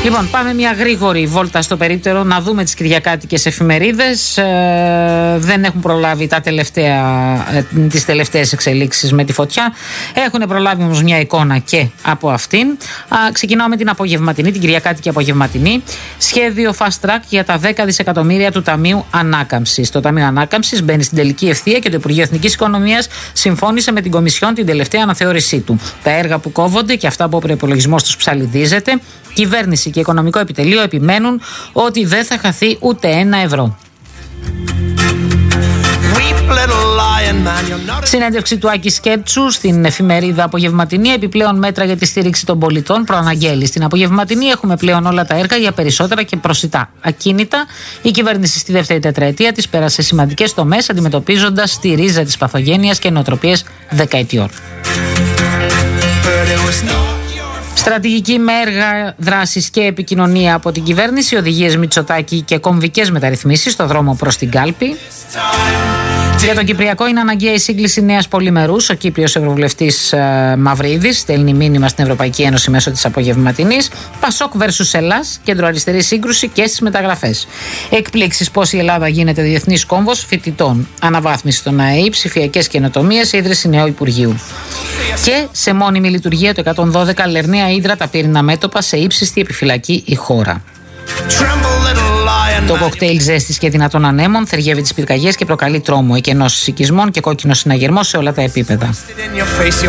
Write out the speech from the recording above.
Λοιπόν, πάμε μια γρήγορη βόλτα στο περίπτερο να δούμε τις κυριακάτικες εφημερίδες. Δεν έχουν προλάβει τις τελευταίες εξελίξεις με τη φωτιά. Έχουν προλάβει όμως μια εικόνα και από αυτήν. Ξεκινάω με την απογευματινή, την κυριακάτικη απογευματινή. Σχέδιο fast track για τα 10 δισεκατομμύρια του Ταμείου Ανάκαμψης. Το Ταμείο Ανάκαμψης μπαίνει στην τελική ευθεία και το Υπουργείο Εθνικής Οικονομίας συμφώνησε με την Κομισιόν την τελευταία αναθεώρησή του. Τα έργα που κόβονται και αυτά που ο προϋπολογισμός τους ψαλιδίζεται, κυβέρνηση και οικονομικό επιτελείο επιμένουν ότι δεν θα χαθεί ούτε ένα ευρώ. Συνέντευξη του Άκη Σκέρτσου στην εφημερίδα Απογευματινή. Επιπλέον μέτρα για τη στήριξη των πολιτών προαναγγέλει. Στην Απογευματινή έχουμε πλέον όλα τα έργα για περισσότερα και προσιτά ακίνητα. Η κυβέρνηση στη δεύτερη τετραετία της πέρασε σημαντικές τομές, αντιμετωπίζοντας τη ρίζα της παθογένειας και νοοτροπίες δεκαετιών. Στρατηγική με έργα, δράσεις και επικοινωνία από την κυβέρνηση, οδηγίες Μητσοτάκη και κομβικές μεταρρυθμίσεις στο δρόμο προς την κάλπη. Για τον Κυπριακό είναι αναγκαία η σύγκληση νέας πολυμερούς. Ο Κύπριος Ευρωβουλευτής Μαυρίδης στέλνει μήνυμα στην Ευρωπαϊκή Ένωση μέσω της Απογευματινής. Πασόκ versus Ελλάς, κεντροαριστερή σύγκρουση και στις μεταγραφές. Εκπλήξεις πως η Ελλάδα γίνεται διεθνής κόμβος φοιτητών. Αναβάθμιση των ΑΕΗ, ψηφιακές καινοτομίες, ίδρυση νέου Υπουργείου. Και σε μόνιμη λειτουργία το 112 Λερναία Ύδρα, τα πύρινα μέτωπα σε ύψιστη επιφυλακή η χώρα. Το κοκτέιλ ζέστης και δυνατών ανέμων θεργεύει τις πυρκαγιές και προκαλεί τρόμο, εκενώσεις οικισμών και κόκκινο συναγερμό σε όλα τα επίπεδα.